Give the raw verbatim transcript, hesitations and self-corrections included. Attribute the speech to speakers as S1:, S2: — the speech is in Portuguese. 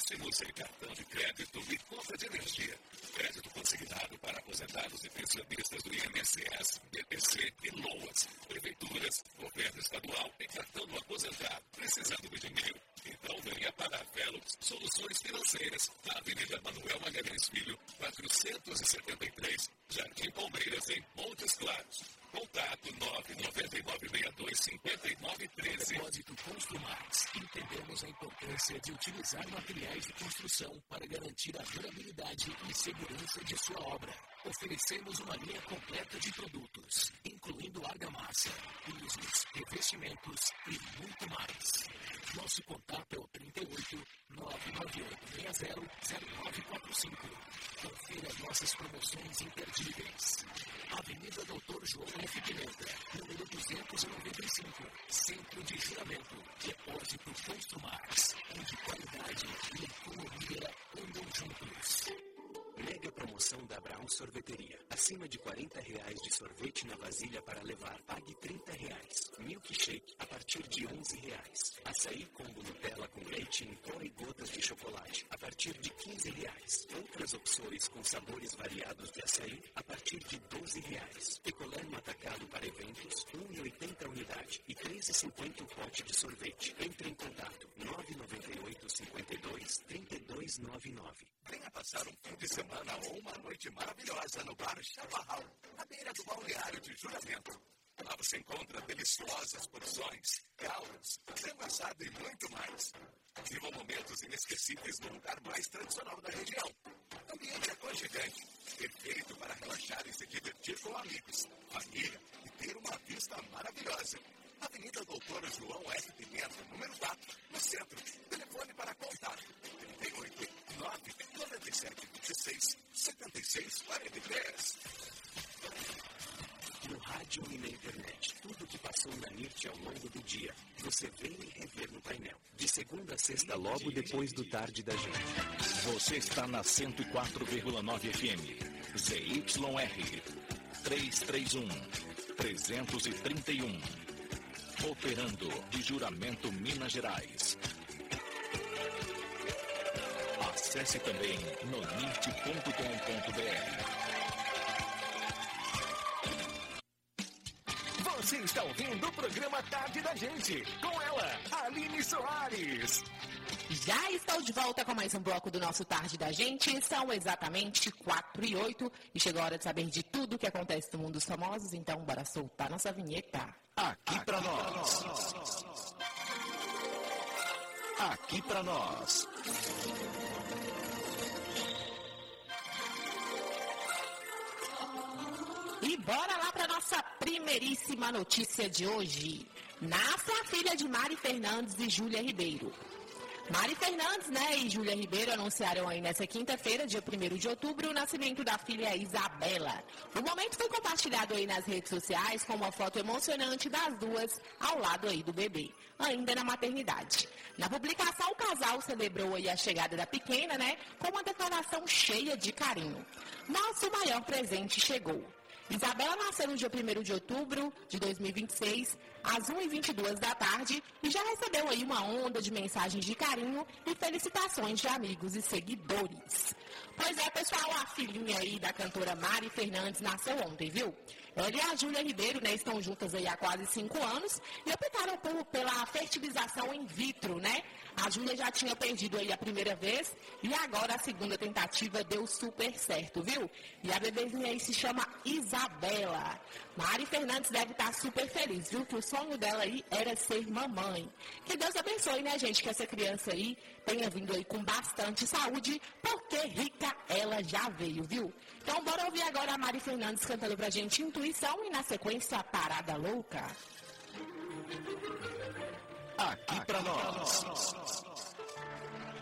S1: empréstimos em cartão de crédito e conta de energia. Crédito consignado para aposentados e pensionistas do I N S S, B P C e LOAS. Prefeituras, governo estadual e cartão do aposentado. Precisando de dinheiro? Então venha para a Velox Soluções Financeiras, na Avenida Manuel Magalhães Filho, quatrocentos e setenta e três, Jardim Palmeiras, em Montes Claros. Contato nove nove nove seis dois cinco nove um três.
S2: Depósito Construmax. Entendemos a importância de utilizar materiais de construção para garantir a durabilidade e segurança de sua obra. Oferecemos uma linha completa de produtos, incluindo argamassa, pisos, revestimentos e muito mais. Nosso contato é o trinta e oito, nove nove oito seis zero, zero nove quatro cinco. Confira nossas promoções imperdíveis. Avenida Doutor João F. Pimenta, número duzentos e noventa e cinco, Centro de Juramento. Depósito Construmax, onde qualidade e economia andam juntos. Mega promoção da Brown Sorveteria. Acima de quarenta reais de sorvete na vasilha para levar, pague trinta reais. Milkshake a partir de onze reais. Açaí combo Nutella com leite em pó e gotas de chocolate a partir de quinze reais. Outras opções com sabores variados de açaí a partir de doze reais. Picolé no atacado para eventos, um real e oitenta unidade e três reais e cinquenta o pote de sorvete. Entre em contato nove nove oito cinco dois, três dois nove nove.
S1: Venha passar um fim de semana ou uma noite maravilhosa no bar Chaparral, à beira do balneário de Juramento. Lá você encontra deliciosas porções, caldos, frango assado e muito mais. Vivam momentos inesquecíveis no lugar mais tradicional da região. Ambiente aconchegante, perfeito para relaxar e se divertir com amigos, família e ter uma vista maravilhosa. Avenida Doutor João F. Pimenta, número quatro, no centro. Telefone para contato trinta e oito, nove nove sete dois seis, sete seis quatro três.
S2: No rádio e na internet, tudo que passou na N I R T ao longo do dia, você vem e rever no painel. De segunda a sexta, logo depois do Tarde da Gente.
S3: Você está na cento e quatro vírgula nove F M. Z Y R trezentos e trinta e um. trezentos e trinta e um. Operando de Juramento, Minas Gerais. Acesse também no nirt ponto com ponto b r.
S4: Você está ouvindo o programa Tarde da Gente, com ela, Aline Soares.
S5: Já estou de volta com mais um bloco do nosso Tarde da Gente. São exatamente quatro e oito e chegou a hora de saber de tudo o que acontece no mundo dos famosos, então bora soltar nossa vinheta.
S3: Aqui pra nós. Aqui pra nós.
S5: E bora lá para nossa primeiríssima notícia de hoje. Nasce a filha de Mari Fernandes e Júlia Ribeiro. Mari Fernandes, né, e Júlia Ribeiro anunciaram aí nessa quinta-feira, dia primeiro de outubro, o nascimento da filha Isabela. O momento foi compartilhado aí nas redes sociais com uma foto emocionante das duas ao lado aí do bebê, ainda na maternidade. Na publicação, o casal celebrou aí a chegada da pequena, né, com uma declaração cheia de carinho. Nosso maior presente chegou. Isabela nasceu no dia primeiro de outubro de dois mil e vinte e seis, às uma e vinte e duas da tarde, e já recebeu aí uma onda de mensagens de carinho e felicitações de amigos e seguidores. Pois é, pessoal, a filhinha aí da cantora Mari Fernandes nasceu ontem, viu? Ela e a Júlia Ribeiro, né, estão juntas aí há quase cinco anos e optaram por, pela fertilização in vitro, né? A Júlia já tinha perdido aí a primeira vez e agora a segunda tentativa deu super certo, viu? E a bebezinha aí se chama Isabela. Mari Fernandes deve estar super feliz, viu? Que o sonho dela aí era ser mamãe. Que Deus abençoe, né, gente? Que essa criança aí tenha vindo aí com bastante saúde, porque rica ela já veio, viu? Então, bora ouvir agora a Mari Fernandes cantando pra gente Intuição e, na sequência, a Parada Louca.
S3: Aqui pra nós.